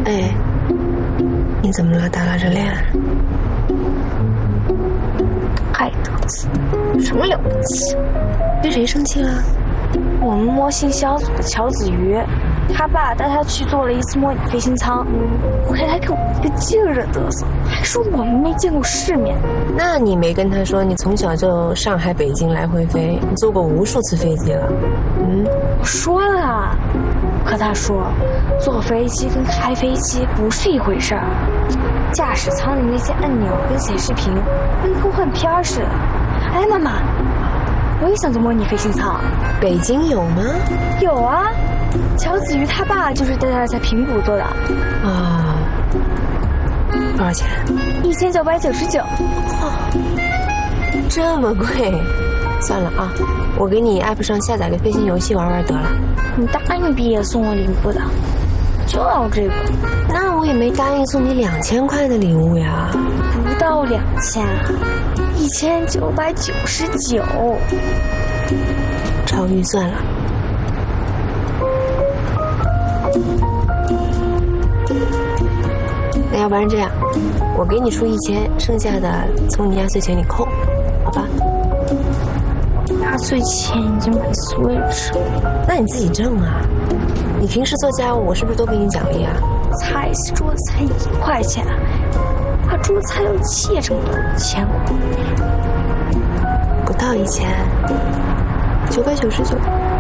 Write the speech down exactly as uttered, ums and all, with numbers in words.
哎，你怎么了？打拉着脸？ 太得瑟，什么了不起？ 对谁生气了？ 我们模型小组的乔子瑜，他爸带他去做了一次模拟飞行舱，回来给我一个劲儿的嘚瑟，还说我们没见过世面。 那你没跟他说你从小就上海、北京来回飞，你坐过无数次飞机了？嗯， 我说了，可他说坐飞机跟开飞机不是一回事儿，驾驶舱里那些按钮跟显示屏跟科幻片似的。哎，妈妈，我也想做模拟飞行舱。 北京有吗？ 有啊，乔子瑜他爸就是带他在平谷做的。 啊，多少钱？ 一千九百九十九。 哦，这么贵？算了啊，我给你 app 上下载个飞行游戏玩玩得了。 你答应毕业送我礼物的，就要这个。 那我也没答应送你两千块的礼物呀。 不到两千啊，一千九百九十九。 超预算了。那要不然这样，我给你出一千，剩下的从你压岁钱里扣，好吧？ 压岁钱已经买 Switch 了。 那你自己挣啊！你平时做家务，我是不是都给你奖励啊？ 菜一次桌子才一块钱，把桌子菜都切成多一千块， 不到一千，九百九十九。